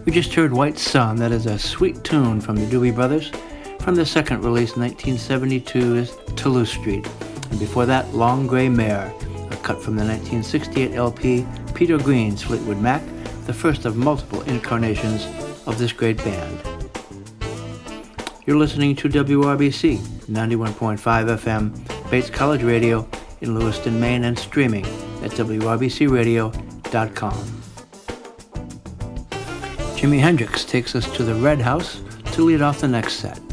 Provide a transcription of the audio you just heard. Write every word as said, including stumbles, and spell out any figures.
We just heard White Sun. That is a sweet tune from the Doobie Brothers from their second release, nineteen seventy-two's Toulouse Street. And before that, Long Grey Mare, a cut from the nineteen sixty-eight L P Peter Green's Fleetwood Mac, the first of multiple incarnations of this great band. You're listening to W R B C, ninety-one point five F M, Bates College Radio in Lewiston, Maine, and streaming at W R B C radio dot com. Jimi Hendrix takes us to the Red House to lead off the next set.